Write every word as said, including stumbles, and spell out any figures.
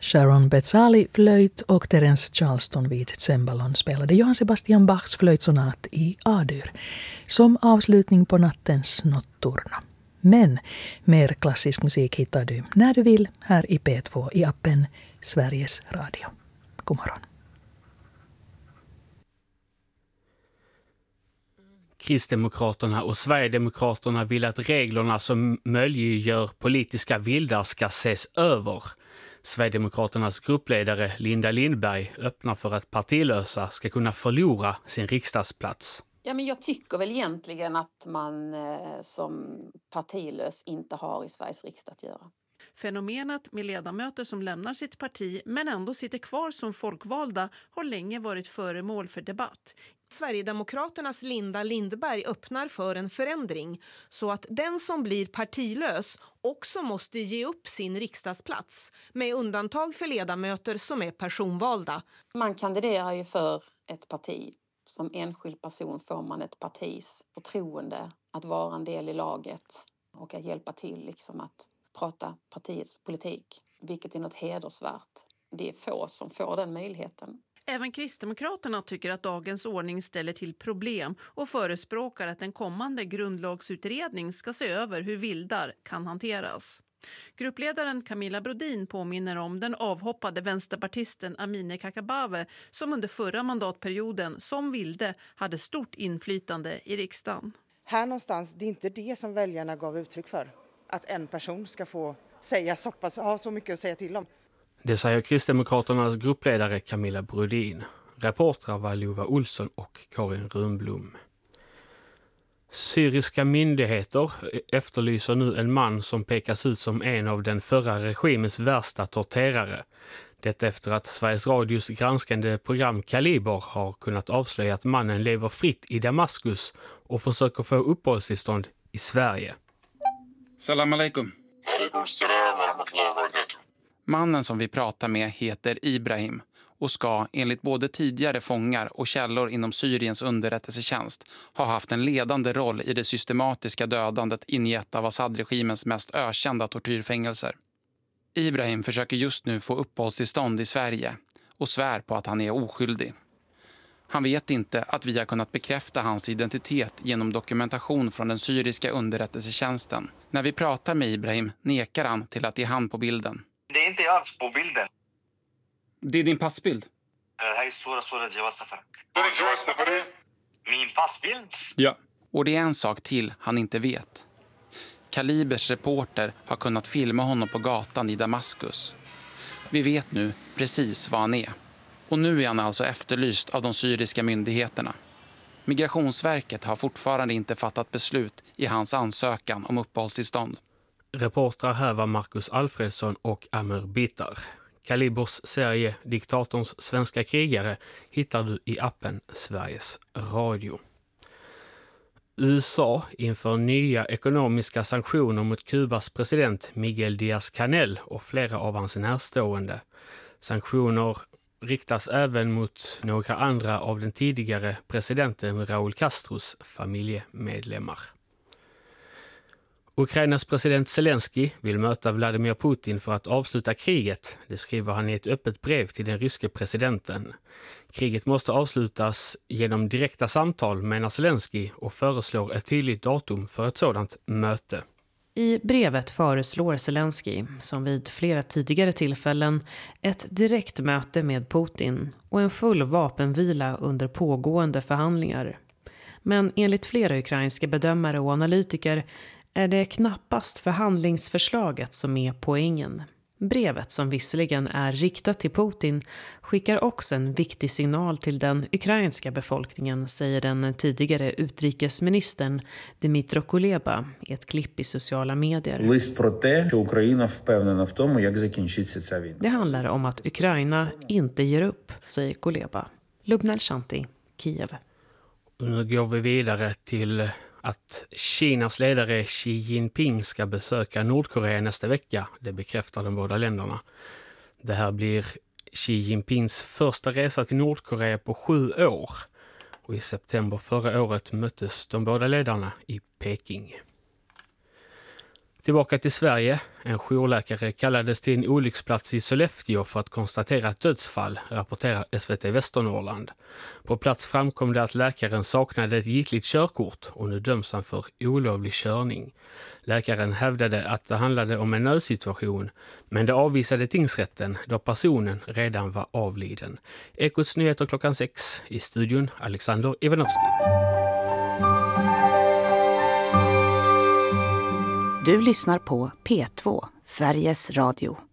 Sharon Bezzali flöjt och Terence Charleston vid cembalon spelade Johann Sebastian Bachs flöjtsonat i A-dur som avslutning på nattens notturna. Men mer klassisk musik hittar du när du vill här i P två i appen Sveriges Radio. God morgon. Kristdemokraterna och Sverigedemokraterna vill att reglerna som möjliggör politiska vildar ska ses över. Sverigedemokraternas gruppledare Linda Lindberg öppnar för att partilösa ska kunna förlora sin riksdagsplats. Ja, men jag tycker väl egentligen att man eh, som partilös inte har i Sveriges riksdag att göra. Fenomenet med ledamöter som lämnar sitt parti men ändå sitter kvar som folkvalda har länge varit föremål för debatt. Sverigedemokraternas Linda Lindberg öppnar för en förändring så att den som blir partilös också måste ge upp sin riksdagsplats med undantag för ledamöter som är personvalda. Man kandiderar ju för ett parti. Som enskild person får man ett partis förtroende att vara en del i laget och att hjälpa till liksom att prata partiets politik, vilket är något hedersvärt. Det är få som får den möjligheten. Även Kristdemokraterna tycker att dagens ordning ställer till problem och förespråkar att en kommande grundlagsutredning ska se över hur vildar kan hanteras. Gruppledaren Camilla Brodin påminner om den avhoppade vänsterpartisten Amineh Kakabaveh som under förra mandatperioden som vilde hade stort inflytande i riksdagen. Här någonstans, det är inte det som väljarna gav uttryck för. Att en person ska få säga så, pass, ha så mycket att säga till om. Det säger Kristdemokraternas gruppledare Camilla Brodin. Reportrar var Lova Olsson och Karin Runblom. Syriska myndigheter efterlyser nu en man som pekas ut som en av den förra regimens värsta torterare. Detta efter att Sveriges Radios granskande program Kaliber har kunnat avslöja att mannen lever fritt i Damaskus och försöker få uppehållstillstånd i Sverige. Salam alaikum. Mannen som vi pratar med heter Ibrahim och ska enligt både tidigare fångar och källor inom Syriens underrättelsetjänst ha haft en ledande roll i det systematiska dödandet in i ett av Assad-regimens mest ökända tortyrfängelser. Ibrahim försöker just nu få uppehållstillstånd i Sverige och svär på att han är oskyldig. Han vet inte att vi har kunnat bekräfta hans identitet genom dokumentation från den syriska underrättelsetjänsten. När vi pratar med Ibrahim nekar han till att det är han på bilden. Det är inte jag på bilden. Det är din passbild? Hej, sura, sura, Jawad Safar. Min passbild? Ja. Och det är en sak till han inte vet. Kalibers reporter har kunnat filma honom på gatan i Damaskus. Vi vet nu precis vad han är. Och nu är han alltså efterlyst av de syriska myndigheterna. Migrationsverket har fortfarande inte fattat beslut i hans ansökan om uppehållstillstånd. Reportrar här var Marcus Alfredsson och Amer Bittar. Kalibers serie Diktatorns svenska krigare hittar du i appen Sveriges Radio. U S A inför nya ekonomiska sanktioner mot Kubas president Miguel Díaz-Canel och flera av hans närstående. Sanktioner riktas även mot några andra av den tidigare presidenten Raúl Castros familjemedlemmar. Ukrainas president Zelensky vill möta Vladimir Putin för att avsluta kriget. Det skriver han i ett öppet brev till den ryske presidenten. Kriget måste avslutas genom direkta samtal, menar Zelensky, och föreslår ett tydligt datum för ett sådant möte. I brevet föreslår Zelensky, som vid flera tidigare tillfällen, ett direkt möte med Putin och en full vapenvila under pågående förhandlingar. Men enligt flera ukrainska bedömare och analytiker är det knappast förhandlingsförslaget som är poängen. Brevet, som visserligen är riktat till Putin, skickar också en viktig signal till den ukrainska befolkningen, säger den tidigare utrikesministern Dmytro Kuleba i ett klipp i sociala medier. Det handlar om att Ukraina inte ger upp, säger Kuleba. Lubnel Shanti, Kiev. Nu går vi vidare till att Kinas ledare Xi Jinping ska besöka Nordkorea nästa vecka. Det bekräftar de båda länderna. Det här blir Xi Jinpings första resa till Nordkorea på sju år. Och i september förra året möttes de båda ledarna i Peking. Tillbaka till Sverige. En jourläkare kallades till en olycksplats i Sollefteå för att konstatera ett dödsfall, rapporterar S V T Västernorrland. På plats framkom det att läkaren saknade ett giltigt körkort och nu döms han för olovlig körning. Läkaren hävdade att det handlade om en nödsituation, men det avvisade tingsrätten då personen redan var avliden. Ekots nyheter klockan sex. I studion Alexander Ivanovski. Du lyssnar på P två, Sveriges Radio.